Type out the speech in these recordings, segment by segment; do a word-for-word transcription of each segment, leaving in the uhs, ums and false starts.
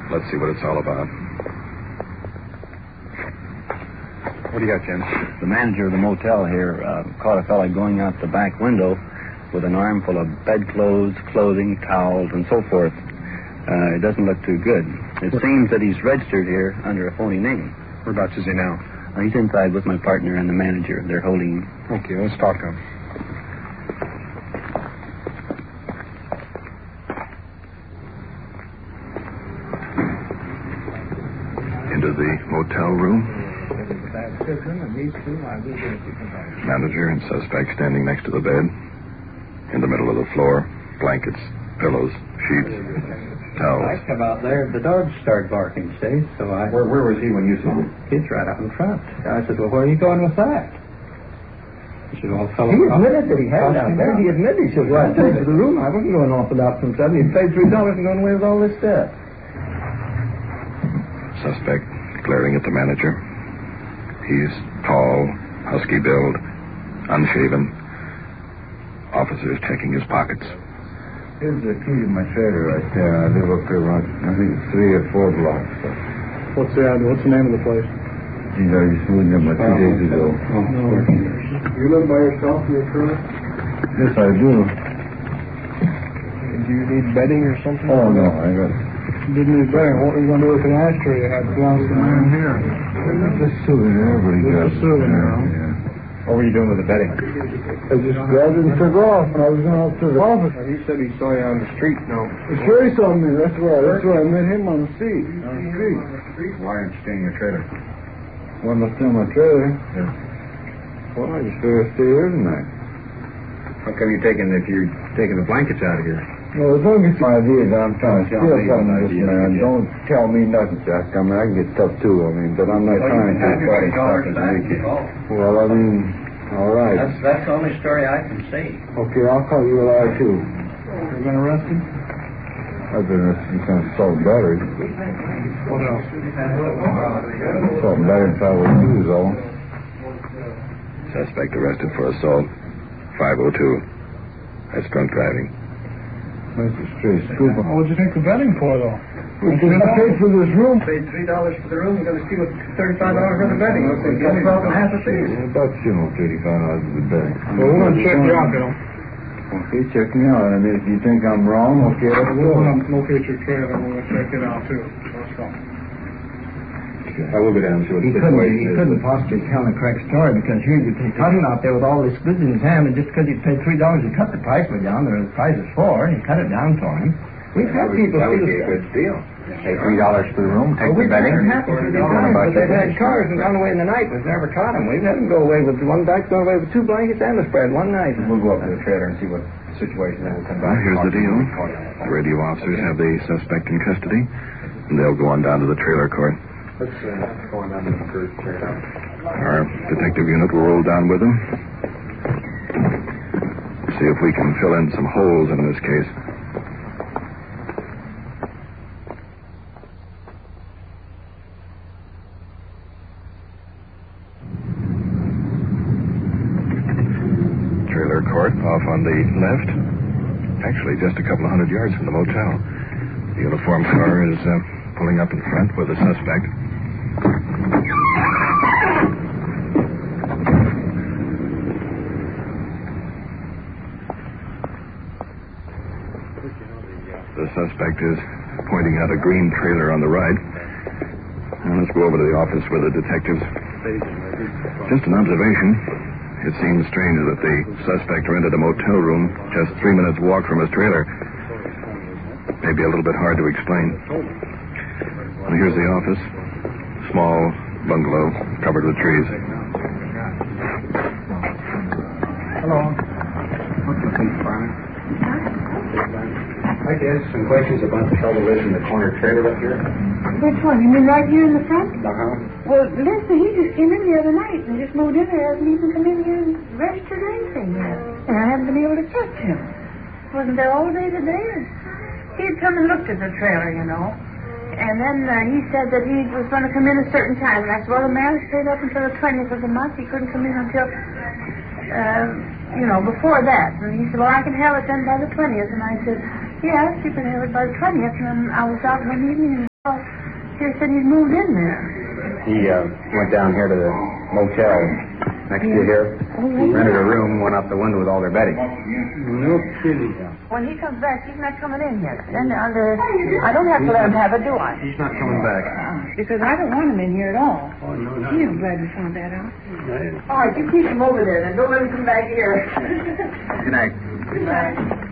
Let's see what it's all about. What do you got, Jim? The manager of the motel here uh, caught a fella going out the back window with an armful of bedclothes, clothing, towels, and so forth. Uh, it doesn't look too good. It seems that he's registered here under a phony name. Whereabouts is he now? Uh, he's inside with my partner and the manager. They're holding him. Okay, let's talk to him. Into the motel room. Manager and suspect standing next to the bed. In the middle of the floor, blankets, pillows, sheets, towels. I come out there, the dogs started barking, see? So I... Where, where was he when you saw him? He's right out in front. I said, well, where are you going with that? He said, well, fellow... He admitted that he had it out there. He admitted he should have gone to the room. I wasn't going off without some stuff. He paid three dollars and going away with all this stuff. Suspect glaring at the manager. He's tall, husky build, unshaven. Officers checking his pockets. Here's the key to my trailer right there. I live up here around, I think, three or four blocks. What's the address? What's the name of the place? Geez, I just moved in about two days ago. Oh, no. You live by yourself in your trailer? Yes, I do. Do you need bedding or something? Oh, no, I got... You didn't need bedding. What are you going to do with the ashtray you had down the man here? Just souvenir, everybody got. Just a souvenir, huh? Yeah. What were you doing with the bedding? I just grabbed it and took off, and I was going up to the office. He said he saw you on the street, no? Sure, he saw me. That's right. That's right. I met him on the street. On the street. Why aren't you staying in your trailer? Why am I still in my trailer? Yeah. Well, I just figured I'd stay here tonight. How come you're taking, if you're taking the blankets out of here? Well, as long as it's my idea that I'm trying to Tell steal me something what from this idea man, you get. don't tell me nothing, Jack. I mean, I can get tough too. I mean, but I'm not trying to take Twenty any dollars stuff back. and make it. Oh, Well, I mean, all right. that's, that's the only story I can see. Okay, I'll call you a liar too. You've been arrested? I've been arrested for assault and battery. What else? Assault and battery five oh two is all. Suspect arrested for assault. five oh two. That's drunk driving. That's a straight scoop. What would you take the bedding for, though? Because I paid for this room. Paid three dollars for the room. You're going to steal thirty-five dollars worth of bedding. Looks like twenty dollars and a half a piece. Yeah, about you know, thirty-five dollars is the bed. Well, we're going to check you out, Bill. Okay, check me out. I mean, if you think I'm wrong, okay, let's We're go. going to locate your trailer. We're going to check it out, too. Let's go. I will go down and see what He the couldn't, situation he is. couldn't possibly tell a correct story because here you take cutting out there with all this goods in his hand, and just because he paid three dollars, he cut the price way down. The price is four, and he cut it down for him. We've had people That would steal be a stuff. good deal. Pay three dollars for the room, take Well, the we've bedding. had it happen to these guys, but they've had cars and gone away in the night. We've never caught them. We've had them go away with one back, gone away with two blankets and a spread one night. We'll go up to the trailer and see what the situation is. We'll come Well, back. here's the deal. The radio officers have the suspect in custody, and they'll go on down to the trailer court. Let's uh, go on down to the first trailer. Our detective unit will roll down with them. See if we can fill in some holes in this case. Trailer court off on the left. Actually, just a couple of hundred yards from the motel. The uniformed car is uh, pulling up in front with the suspect. The suspect is pointing out a green trailer on the right. Now let's go over to the office with the detectives. Just an observation. It seems strange that the suspect rented a motel room just three minutes walk from his trailer. Maybe a little bit hard to explain. Well, here's the office. Small bungalow covered with trees. Hello. What's the police department? I'd like to ask some questions about the fellow lives in the corner trailer up here. Which one? You mean right here in the front? Uh-huh. Well, listen, he just came in the other night and just moved in there. Hasn't even come in here and registered or anything yet. And I haven't been able to catch him. Wasn't there all day today? He'd come and looked at the trailer, you know. And then uh, he said that he was going to come in a certain time. And I said, well, the man stayed up until the twentieth of the month. He couldn't come in until, uh, you know, before that. And he said, well, I can have it then by the twentieth. And I said, yes, you can have it by the twentieth. And I was out one evening and Oh, he said he's moved in there. He uh, went down here to the motel next to here. Oh, really? Rented a room, went out the window with all their bedding. No kidding. When he comes back, he's not coming in yet. Then under, I don't have to let him have it, do I? He's not coming back. Because I don't want him in here at all. Oh, no, no. Gee, I'm glad we found that out. All right, you keep him over there, then. Don't let him come back here. Good night. Good night.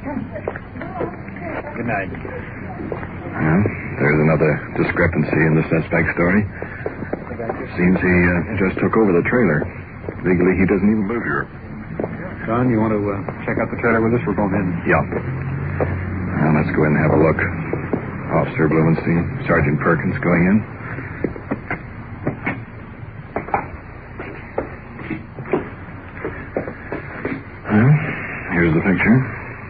Good night. Well, there's another discrepancy in the suspect's story. Seems he uh, just took over the trailer. Legally, he doesn't even live here. John, you want to uh, check out the trailer with us? We're going in. Yeah. Well, let's go in and have a look. Officer Blumenstein, Sergeant Perkins going in. Well, here's the picture.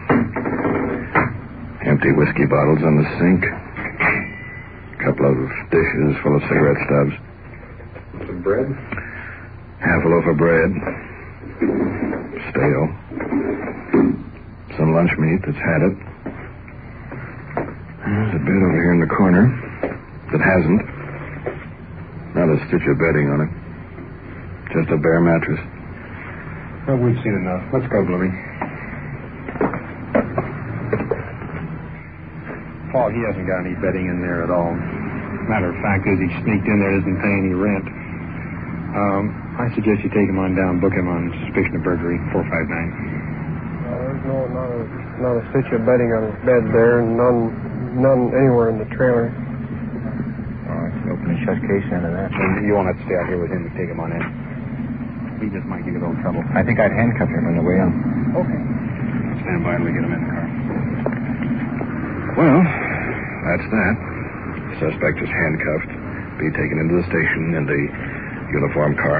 Empty whiskey bottles on the sink. A couple of dishes full of cigarette stubs. Some bread? Half a loaf of bread. Stale. Some lunch meat that's had it. There's a bed over here in the corner that hasn't. Not a stitch of bedding on it. Just a bare mattress. Well, we've seen enough. Let's go, Bluey. Paul, he hasn't got any bedding in there at all. Matter of fact is he sneaked in there, doesn't pay any rent. Um, I suggest you take him on down, book him on suspicion of burglary, four five nine. Uh, there's no, not a, not a stitch of bedding on his bed there, and none, none anywhere in the trailer. All right, open and shut case into that. You won't have to stay out here with him to take him on in. He just might give you a little trouble. I think I'd handcuff him on the way in. Okay. Stand by and we get him in the car. Well, that's that. The suspect is handcuffed. Be taken into the station in the uniform car.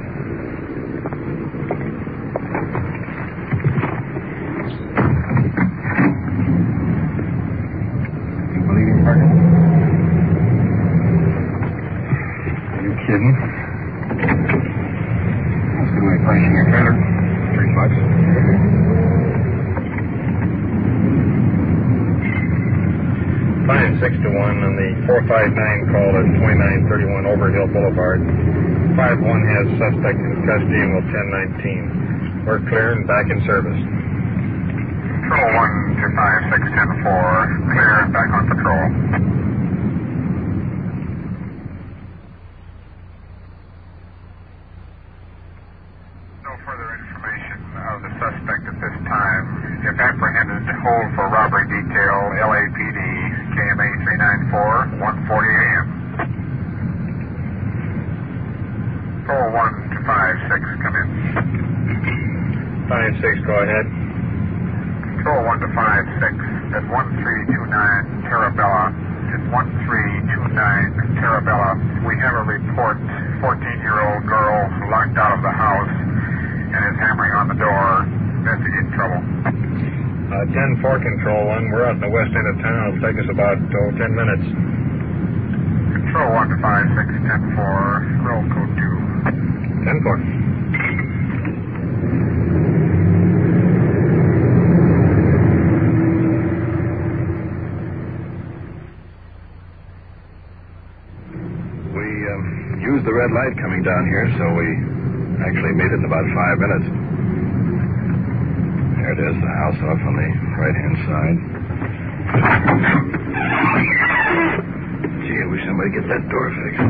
You believe him, Perkins? Are you kidding? That's a good way of pricing your trailer. Three bucks. Five six to one on the four five nine call at twenty-nine thirty-one Overhill Boulevard. Five one has suspect in custody and will ten nineteen. We're clear and back in service. Control one to five six ten four. Clear and back on patrol. No further information of the suspect at this time. If apprehended, hold for robbery detail, L A P D, K M A three ninety-four, one forty A M. Control one to five six, come in. Five six, go ahead. Control one to five six at one three two nine Terabella. At one three two nine Terabella, we have a report. fourteen-year-old girl locked out of the house and is hammering on the door. Investigate trouble. Uh, ten four, Control one. We're out in the west end of town. It'll take us about oh, ten minutes. Control one to five six ten four. Roll code two. ten four. We um, used the red light coming down here, so we actually made it in about five minutes. There it is, the house off on the right-hand side. Gee, I wish somebody get that door fixed.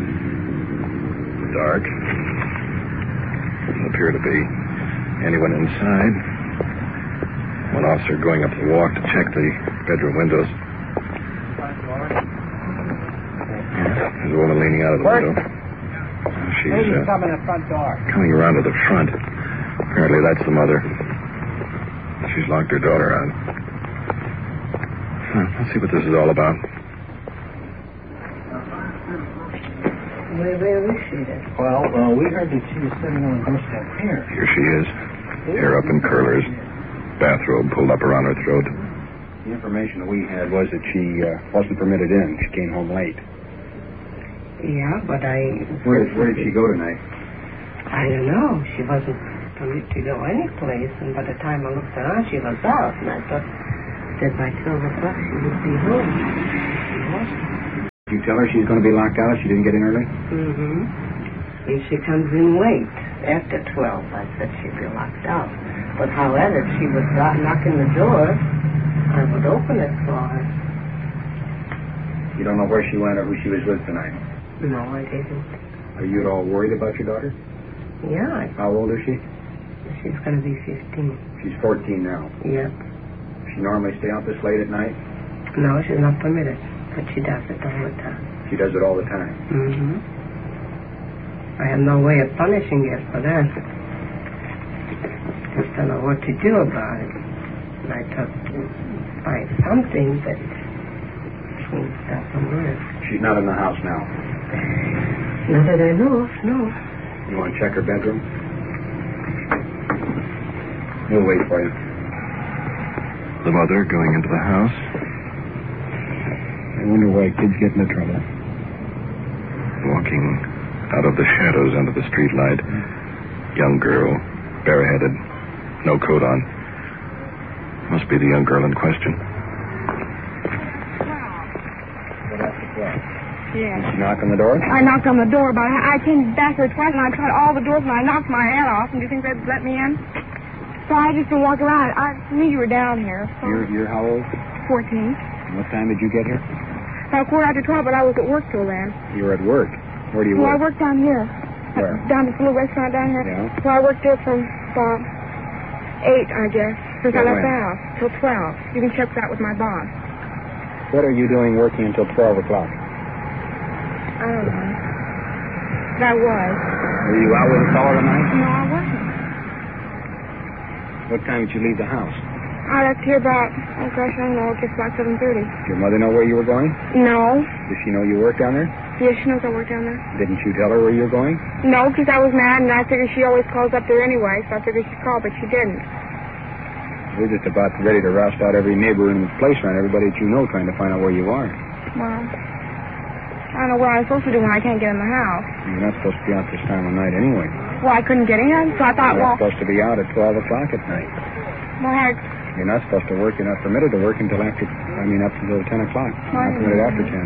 Dark. Doesn't appear to be anyone inside. One officer going up the walk to check the bedroom windows. There's a woman leaning out of the window. She's uh, coming in the front door. coming around to the front. Apparently that's the mother. She's locked her daughter out. Huh, let's see what this is all about. Where, where is she then? Well, uh, we heard that she was sitting on the doorstep here. Here she is. Hair up in curlers. Bathrobe pulled up around her throat. The information we had was that she uh, wasn't permitted in. She came home late. Yeah, but I... Where, where did she go tonight? I don't know. She wasn't permitted to go any place, and by the time I looked around, she was out, and I thought that by twelve o'clock she would be home. She wasn't. you tell her she's going to be locked out if she didn't get in early? Mm-hmm. If she comes in late, after twelve, I said she'd be locked out. But however, if she was knocking the door, I would open it for her. You don't know where she went or who she was with tonight? No, I didn't. Are you at all worried about your daughter? Yeah. I, How old is she? She's going to be fifteen. She's fourteen now. Yep. Does she normally stay out this late at night? No, she's not permitted. But she does it all the time. She does it all the time? Mm-hmm. I have no way of punishing her for that. Just don't know what to do about it. And I thought to find something that will stop from work. She's not in the house now? Not that I know of, no. You want to check her bedroom? We'll wait for you. The mother going into the house. I wonder why kids get into trouble. Walking out of the shadows under the street light. Young girl, bareheaded, no coat on. Must be the young girl in question. Yeah. Did she knock on the door? I knocked on the door, but I, I came back here twice, and I tried all the doors, and I knocked my head off. And do you think they'd let me in? So I just been walking around. I knew you were down here. So You're, you're how old? fourteen. And what time did you get here? About quarter after twelve, but I was at work till then. You were at work. Where do you Well, I work? worked down here. Where? Down at the little restaurant down here. Yeah. So I worked there from about eight, I guess, since Till I left when? the house, till twelve. You can check that with my boss. What are you doing working until twelve o'clock? I don't know. But I was. Were you out with a caller tonight? No, I wasn't. What time did you leave the house? I left here about, oh gosh, I don't know, just about seven thirty. Did your mother know where you were going? No. Does she know you work down there? Yes, she knows I work down there. Didn't you tell her where you were going? No, because I was mad, and I figured she always calls up there anyway, so I figured she'd call, but she didn't. We're just about ready to roust out every neighbor in the place around, everybody that you know, trying to find out where you are. Well, I don't know what I'm supposed to do when I can't get in the house. You're not supposed to be out this time of night anyway. Well, I couldn't get in, so I thought, You're well, not supposed to be out at twelve o'clock at night. well, heck, You're not supposed to work. You're not permitted to work until after, I mean, up until ten o'clock. You're not permitted after ten.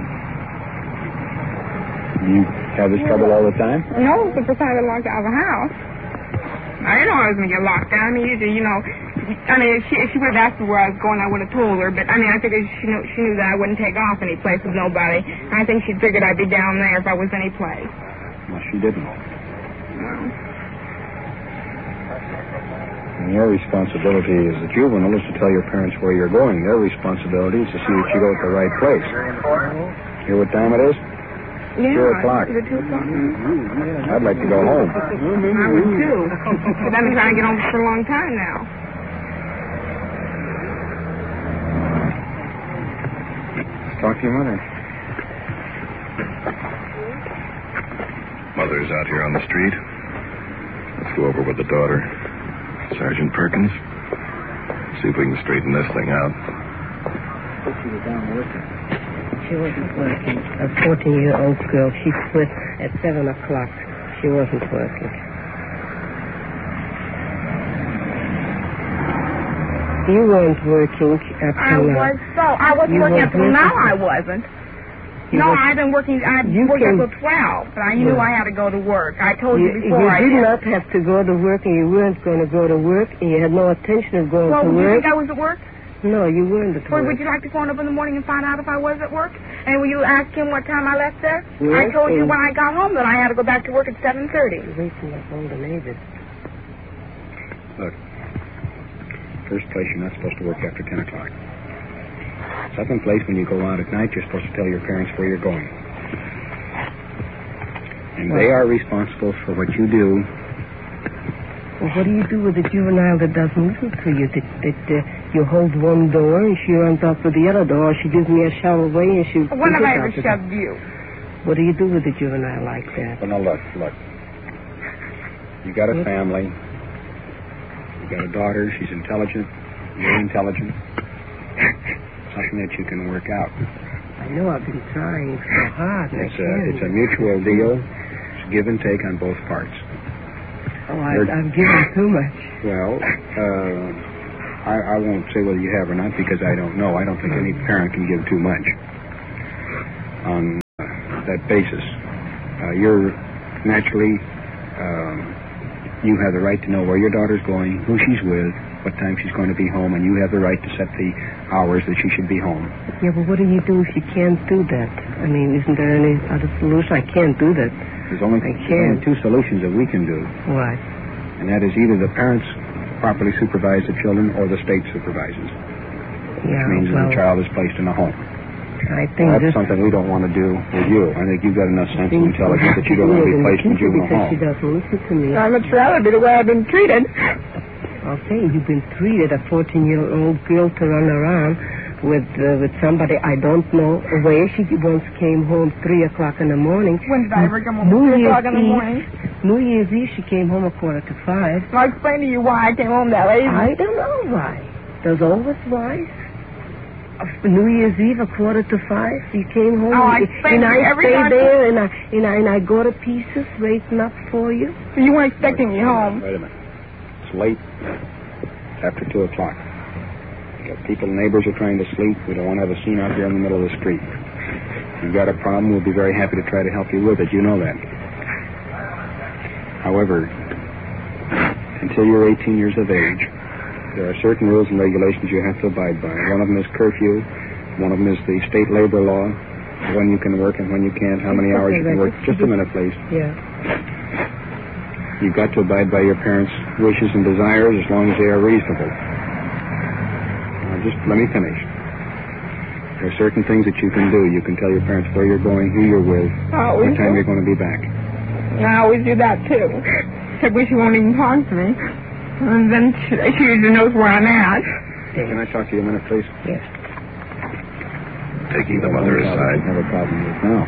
You have this trouble all the time? no, it's the first time I've been locked out of the house. I didn't know I was going to get locked down. I mean, usually, you know, I mean, if she, if she would have asked me where I was going, I would have told her. But, I mean, I figured she knew, she knew that I wouldn't take off any place with nobody. I think she figured I'd be down there if I was any place. Well, she didn't. Well, And your responsibility as a juvenile is to tell your parents where you're going. Their responsibility is to see that you go to the right place. Hear what time it is? yeah. Two o'clock. Is it two o'clock? I'd like to go home. I would, too. But I've been trying to get home for a long time now. Talk to your mother. Mother's out here on the street. Let's go over with the daughter. Sergeant Perkins. See if we can straighten this thing out. She was down working. She wasn't working. A fourteen-year-old girl. She quit at seven o'clock. She wasn't working. You weren't working up I till now. was so. I wasn't You working weren't until now. working? I wasn't. You no, was- I've been working. I You worked can- until twelve, but I knew Yeah. I had to go to work. I told you, You, before. you I did did. not have to go to work, and you weren't going to go to work, and you had no intention of going Well, to would you work. think I was at work? No, you weren't at Or work. would you like to phone up in the morning and find out if I was at work? And will you ask him what time I left there? I Yes, told you and- when I got home that I had to go back to work at seven thirty. You're wasting up all the neighbors. Look, first place, you're not supposed to work after ten o'clock. Second place, when you go out at night, you're supposed to tell your parents where you're going. And they are responsible for what you do. Well, what do you do with a juvenile that doesn't listen to you? That, that uh, you hold one door and she runs off with the other door, or she gives me a shove away and she... When have I ever pushes shoved you? What do you do with a juvenile like that? Well, now, look, look. You got a family. You got a daughter. She's intelligent. You're intelligent. Something that you can work out. I know I've been trying so hard. and I It's a, can't. it's a mutual deal. It's give and take on both parts. Oh, I, I've given too much. Well, uh, I, I won't say whether you have or not because I don't know. I don't think any parent can give too much. On that basis. Uh, you're naturally, um, you have the right to know where your daughter's going, who she's with, what time she's going to be home, and you have the right to set the hours that she should be home. Yeah, but what do you do if you can't do that? I mean, isn't there any other solution? I can't do that. There's only, I there's can't. only two solutions that we can do. What? And that is either the parents properly supervise the children or the state supervises. Yeah, which means well, that the child is placed in a home. I think That's this... something we don't want to do with you. I think you've got enough sense and intelligence that you don't want to be placed in a juvenile because home. she doesn't listen to me. I much rather be the way I've been treated. Okay, you've been treated, a fourteen-year-old girl to run around with uh, with somebody I don't know where. She once came home three o'clock in the morning. When did I ever come home New at three Year's o'clock in the Eve- morning? New Year's Eve, she came home a quarter to five. I'll explain to you why I came home that late. I don't know why. There's always why. Uh, New Year's Eve, a quarter to five, you came home. Oh, I and, expect and I every stay time- there, and I, and, I, and I go to pieces, waiting up for you. You weren't expecting me home. Wait a minute. It's late. It's after two o'clock. You got people, neighbors are trying to sleep. We don't want to have a scene out here in the middle of the street. If you've got a problem, we'll be very happy to try to help you with it. You know that. However, until you're eighteen years of age, there are certain rules and regulations you have to abide by. One of them is curfew. One of them is the state labor law. When you can work and when you can't, how many hours you can work. Just a minute, please. Yeah. You've got to abide by your parents' wishes and desires as long as they are reasonable. Now, just let me finish. There are certain things that you can do. You can tell your parents where you're going, who you're with, Oh, what time you're going to be back. I always do that, too. Except when she won't even talk to me. And then she, she usually knows where I'm at. Can I talk to you a minute, please? Yes. Taking the mother aside. Have a problem with now.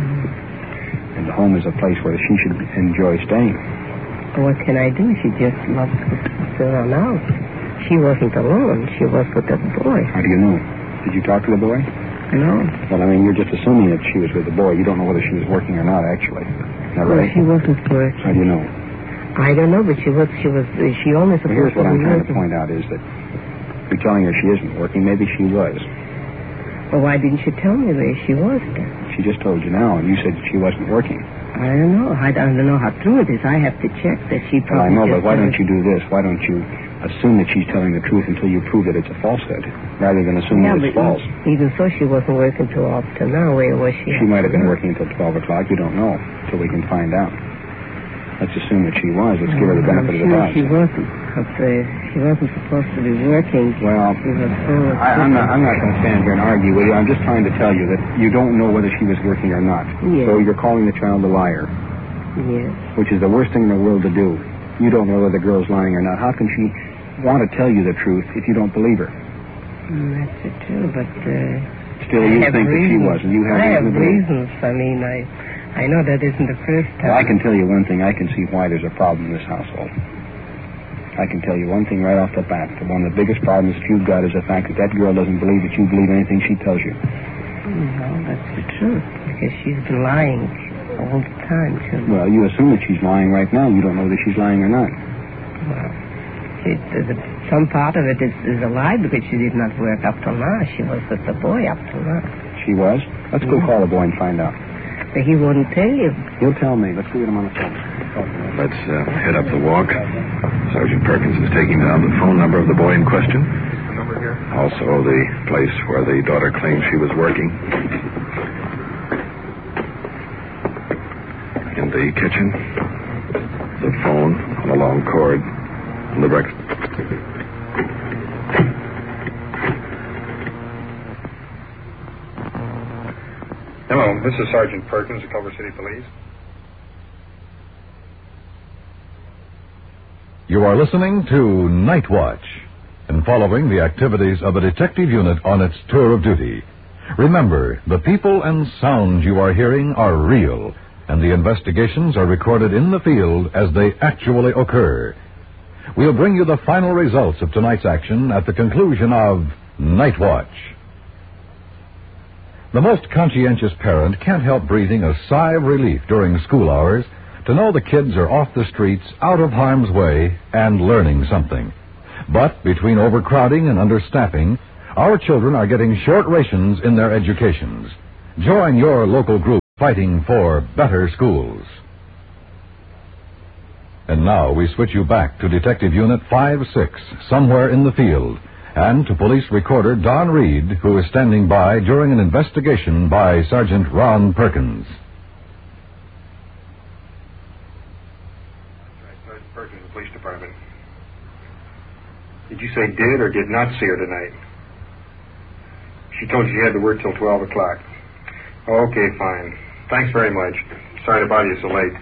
And the home is a place where she should enjoy staying. What can I do? She just loves to run out. She wasn't alone. She was with that boy. How do you know? Did you talk to the boy? No. Well, I mean, you're just assuming that she was with the boy. You don't know whether she was working or not, actually. Is that Well, right? she wasn't working. How do you know? I don't know, but she was. She was. She only Well, supposed here's what to I'm be trying to working. point out is that you're telling her she isn't working. Maybe she was. Well, why didn't you tell me where she was then? She just told you now, and you said she wasn't working. I don't know. I don't know how true it is. I have to check that she Well, I probably. know, but just why did don't it. you do this? Why don't you assume that she's telling the truth until you prove that it's a falsehood, rather than assume Yeah, that but it's false? even so, she wasn't working till up to now. Where was she? She might have been working until twelve o'clock. You don't know until we can find out. Let's assume that she was. Let's give her the benefit of the I'm doubt. sure she wasn't. But, uh, she wasn't supposed to be working. Well, She was so I, I'm not. I'm not going to stand here and argue with you. I'm just trying to tell you that you don't know whether she was working or not. Yes. So you're calling the child a liar, Yes. which is the worst thing in the world to do. You don't know whether the girl's lying or not. How can she want to tell you the truth if you don't believe her? Mm, that's it too. But uh, Still, I you have think that she reasons. was, and you have I have reason to believe. reasons. I mean, I, I know that isn't the first time. Well, I can tell you one thing. I can see why there's a problem in this household. I can tell you one thing right off the bat. That one of the biggest problems that you've got is the fact that that girl doesn't believe that you believe anything she tells you. No, that's the truth. Because she's been lying all the time, too. Well, you assume that she's lying right now. You don't know whether she's lying or not. Well, it, the, some part of it is, is a lie because she did not work up till now. She was with the boy up till now. She was? Let's go Yeah. call the boy and find out. But he wouldn't tell you. He'll tell me. Let's see him on the phone. Let's uh, head up the walk. Sergeant Perkins is taking down the phone number of the boy in question. The number here? Also the place where the daughter claims she was working. In the kitchen, the phone on a long cord, and the breakfast. Hello, this is Sergeant Perkins of Culver City Police. You are listening to Night Watch and following the activities of a detective unit on its tour of duty. Remember, the people and sounds you are hearing are real, and the investigations are recorded in the field as they actually occur. We'll bring you the final results of tonight's action at the conclusion of Night Watch. The most conscientious parent can't help breathing a sigh of relief during school hours to know the kids are off the streets, out of harm's way, and learning something. But between overcrowding and understaffing, our children are getting short rations in their educations. Join your local group. fighting for better schools. And now we switch you back to Detective Unit five six, somewhere in the field, and to police recorder Don Reed, who is standing by during an investigation by Sergeant Ron Perkins. Sergeant Perkins, the police department. Did you say did or did not see her tonight? She told you she had to work till twelve o'clock. Okay, fine. Thanks very much. Sorry to bother you so late.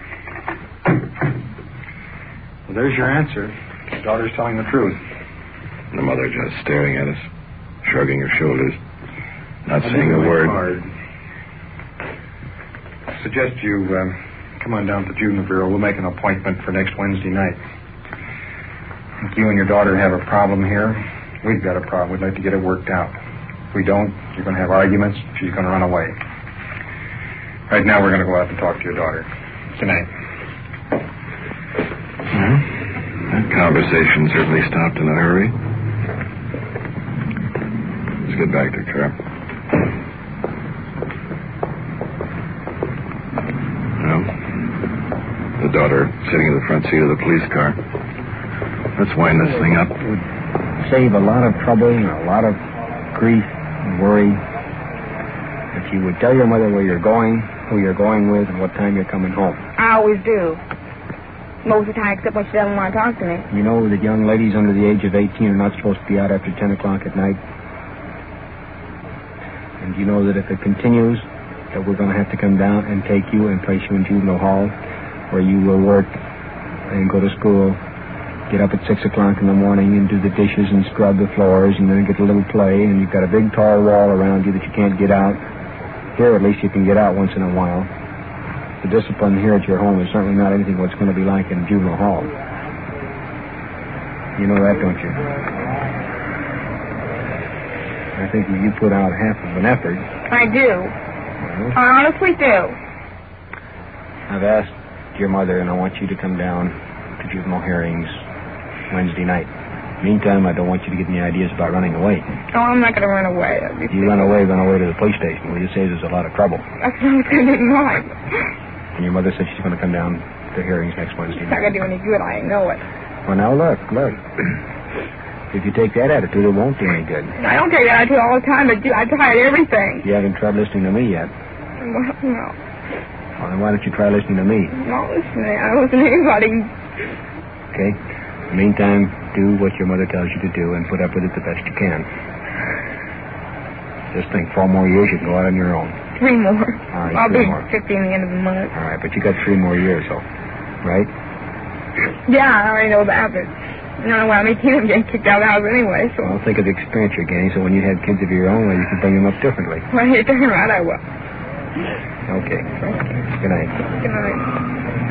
Well, there's your answer. Your daughter's telling the truth. The mother just staring at us, shrugging her shoulders, not I'll saying a make it word. hard. I suggest you uh, come on down to the Juvenile Bureau. We'll make an appointment for next Wednesday night. If you and your daughter have a problem here, we've got a problem. We'd like to get it worked out. If we don't, you're going to have arguments. She's going to run away. Right now, we're going to go out and talk to your daughter. Good night. Well, that conversation certainly stopped in a hurry. Let's get back to the car. Well, the daughter sitting in the front seat of the police car. Let's wind this thing up. It would save a lot of trouble and a lot of grief and worry if you would tell your mother where you're going, who you're going with, and what time you're coming home. I always do. Most of the time, except when she doesn't want to talk to me. You know that young ladies under the age of eighteen are not supposed to be out after ten o'clock at night. And you know that if it continues, that we're going to have to come down and take you and place you in juvenile hall, where you will work and go to school, get up at six o'clock in the morning and do the dishes and scrub the floors, and then get a little play, and you've got a big tall wall around you that you can't get out. Here, at least, you can get out once in a while. The discipline here at your home is certainly not anything what's going to be like in juvenile hall. You know that, don't you? I think you put out half of an effort. I do. Well, I honestly do. I've asked your mother, and I want you to come down to juvenile hearings Wednesday night. Meantime, I don't want you to get any ideas about running away. Oh, I'm not going to run away. If you run away, run away to the police station. Well, you say there's a lot of trouble. That's not going to do mine. And your mother said she's going to come down to hearings next Wednesday It's not night. going to do any good. I know it. Well, now, look, look. If you take that attitude, it won't do any good. I don't take that attitude all the time. I do. I tried everything. You haven't tried listening to me yet. Well, no. Well, then why don't you try listening to me? I'm not listening. I don't listen to anybody. Okay? In the meantime, do what your mother tells you to do and put up with it the best you can. Just think, four more years, you can go out on your own. Three more. All right, I'll three be more. fifty in the end of the month. All right, but you got three more years, so, right? Yeah, I already know that, but I don't know why I'm eighteen. I'm getting kicked out of the house anyway, so. Well, think of the experience you're getting, so when you have kids of your own, well, you can bring them up differently. Well, you're darn right I will. Okay. Good night. Good night.